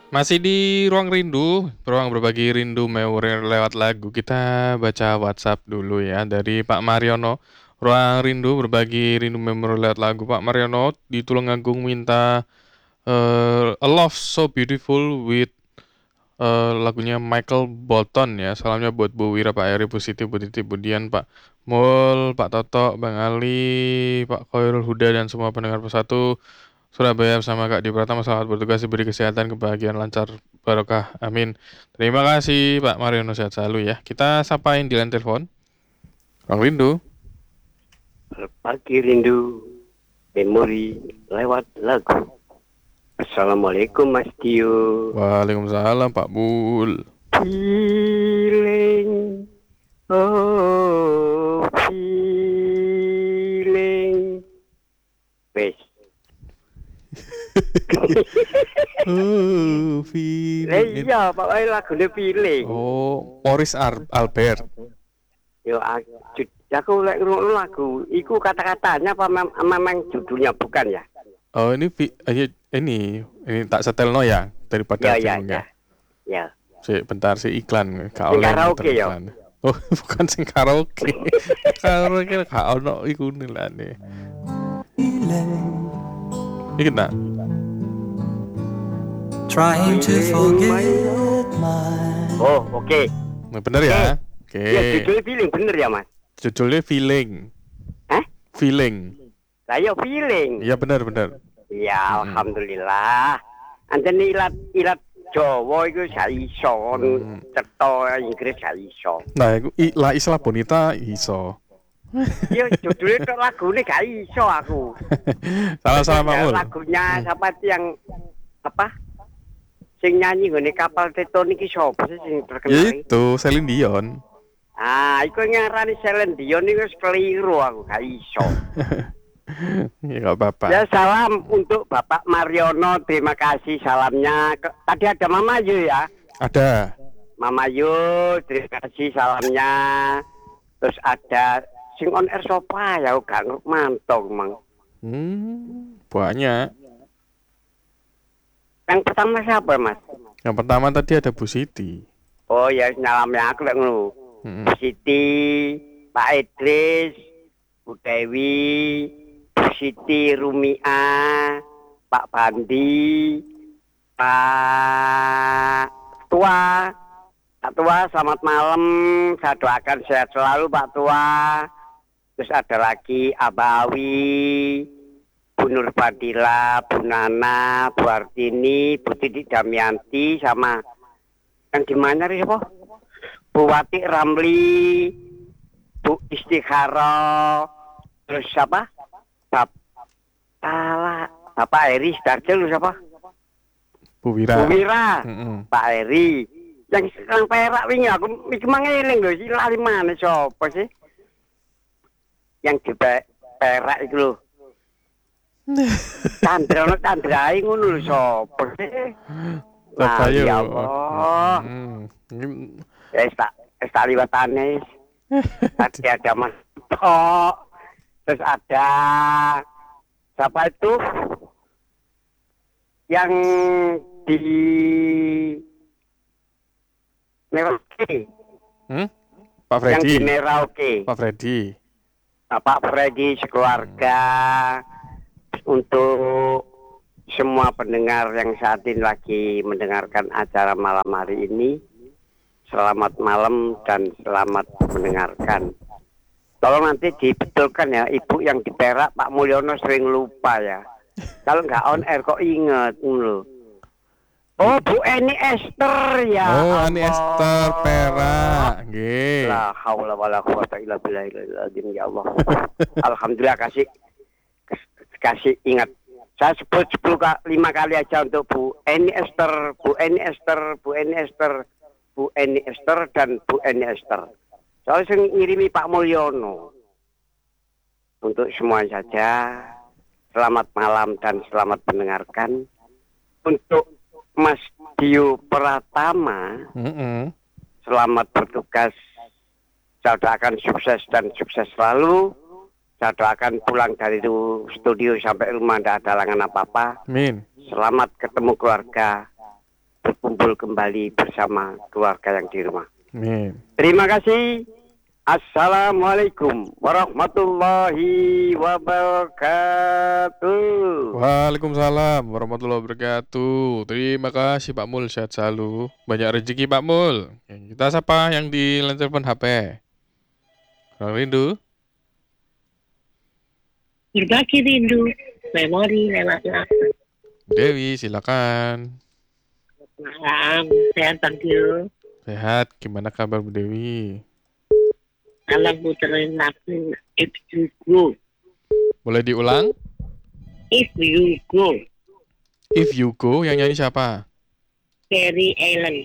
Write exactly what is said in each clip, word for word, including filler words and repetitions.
Masih di ruang rindu, ruang berbagi rindu memori lewat lagu. Kita baca WhatsApp dulu ya dari Pak Mariono. Ruang rindu berbagi rindu memori lewat lagu. Pak Mariono di Tulungagung minta eh, A Love So Beautiful with eh, lagunya Michael Bolton ya. Salamnya buat Bu Wira, Pak Eri, Bu Siti, Bu Titi, Bu Dian, Pak Mul, Pak Toto, Bang Ali, Pak Khairul Huda dan semua pendengar Persatu Surabaya bersama Kak Di Pratama, selamat bertugas, diberi kesehatan, kebahagiaan, lancar, barokah, amin. Terima kasih Pak Mariono, sehat selalu ya. Kita sapain di line telepon. Bang Rindu. Berbagi rindu memori lewat lagu. Assalamualaikum Mas Tio. Waalaikumsalam Pak Bul. Feeling, oh feeling. Wes. Oh, Lah feeling. iya, Pak Wai lagune feeling. Oh, Morris Ar- Albert. Yo aku, aku lek ngrungokno lagu, iku kata-katanya apa mem- memang judulnya bukan ya? Oh, ini vi- eh, ini ini tak setelno ya daripada Ya ya bingung ya. ya. Ya. Si bentar si iklan, gak Sing oleh karaoke muter ya? iklan. Oh, bukan sing karaoke. Karaoke gak ono iku nilane. Iki nak. Trying to Feeling my forget love. my Oh, oke. Nah, bener ya? Oke. Ya judulnya feeling bener ya, Mas? Judulnya feeling. Hah? Feeling. Lah yo feeling. Iya benar benar. Ya Mm-mm. alhamdulillah. Anjene ilat ilat Jawa iku gak iso, Hmm. cetha Inggris gak iso. Nah, iku i, La Isla Bonita iso. Yo judulnya tok lagune gak iso aku. Salah-salah Ya, Makmul. lagunya siapa sih yang apa? Sing nyanyi ngene kapal Teton iki sapa sih sing Ya terkenal? iki? itu Celine Dion. Ah, iku ngarani Celine Dion iku wis keliru aku gak iso. Ya enggak apa-apa. Ya salam untuk Bapak Mariono, terima kasih salamnya. Ke- Tadi ada Mama Yu ya, Ada. Mama Yu, terima kasih salamnya. Terus ada sing on air sopa ya, gak ngerti mantong mang. Hmm, banyak. Yang pertama siapa Mas? Yang pertama tadi ada Bu Siti. Oh ya nyalamnya aku lek ngono. Mm-mm. Bu Siti, Pak Idris, Bu Dewi, Bu Siti Rumia, Pak Bandi, Pak Tua, Pak Tua selamat malam, saya doakan sehat selalu Pak Tua. Terus ada lagi Abawi, Bu Nur Fadila, Bu Nana, Bu Artini, Bu Titik Damianti, sama yang di mana nih siapa? Bu Wati Ramli, Bu Istikharo, terus siapa? Bap Tala, Bapak Eri Sidarjo siapa? Bu Wira. Bu Wira, Mm-mm. Pak Eri. Yang sekarang perak wingi aku iki mangeling lho, iki lali mana sapa sih? Yang di pe- perak itu lho. Chandra, Chandrai ngono lho sapa sih? Nah, Tabayo. ya Allah. Mm. Ini- Ya tak tak liwatane. Tadi ada Mas Tok. Terus ada siapa itu? Yang di Merauke. Hmm? Pak Yang di Freddy. Merauke. Pak Freddy. Bapak Freddy sekeluarga, untuk semua pendengar yang saat ini lagi mendengarkan acara malam hari ini, selamat malam dan selamat mendengarkan. Tolong nanti dibetulkan ya, Ibu yang di Perak, Pak Mulyono sering lupa ya. Kalau nggak on air kok inget dulu. Oh, Bu Eni Esther ya. Oh, Ani Allah. Esther Perak. Nggih. La haula wala quwata illa billahil ya Allah. Alhamdulillah kasih kasih ingat. Saya sebut sepuluh lima kali aja untuk Bu Eni Esther, Bu Eni Esther, Bu Eni Esther, Bu Eni Esther dan Bu Eni Esther. Soalnya saya ngirimi Pak Mulyono. Untuk semua saja, selamat malam dan selamat mendengarkan. Untuk Mas Dio Pratama, Mm-mm. selamat bertugas. Saya doakan sukses dan sukses selalu. Saya doakan pulang dari itu studio sampai rumah tidak ada halangan apa-apa. Amin. Selamat ketemu keluarga. berkumpul kembali bersama keluarga yang di rumah. Amin. Terima kasih. Assalamualaikum warahmatullahi wabarakatuh. Waalaikumsalam warahmatullahi wabarakatuh. Terima kasih Pak Mul, sehat selalu. Banyak rezeki Pak Mul. Kita sapa yang di line telepon H P. Ruang Rindu. Berbagi rindu, memori lewat lagu. Dewi, silakan. Malam, sehat Bang Dio. Sehat, gimana kabar Bu Dewi? Alam puterin lagu If You Go. Boleh diulang? If You Go. If You Go, yang nyanyi siapa? Perry Allen.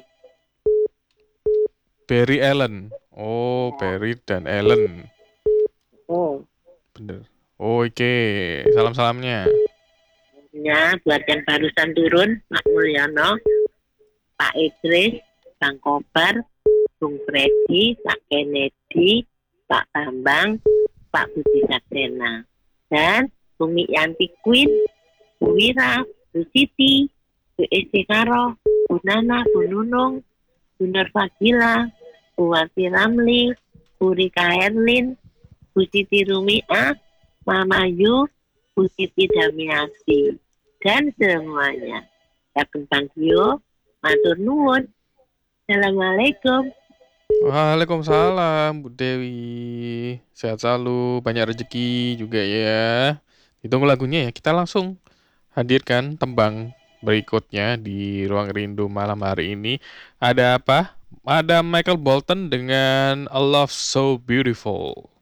Barry Allen. Oh, Barry dan Allen. Oh, Bener. Oke, salam-salamnya. ya buat yang barusan turun, Pak Mulyono, Pak Idris, Bang Kobar, Bung Freddy, Pak Kennedy, Pak Bambang, Pak Budi Saksena, dan Bumi Yanti Queen, Bu Wira, Bu Siti, Bu Esti Karo, Bu Nana, Bu Nunung, Bu Nur Fagila, Bu Wati Ramli, Bu Rika Herlin, Bu Siti Rumia, Mama Yu, Bu Siti Damiati, dan semuanya. Saben Bangio, matur nuwun. Assalamualaikum. Waalaikumsalam Bu Dewi. Sehat selalu, banyak rezeki juga ya. Ditunggu lagunya ya. Kita langsung hadirkan tembang berikutnya di Ruang Rindu malam hari ini. Ada apa? Ada Michael Bolton dengan A Love So Beautiful.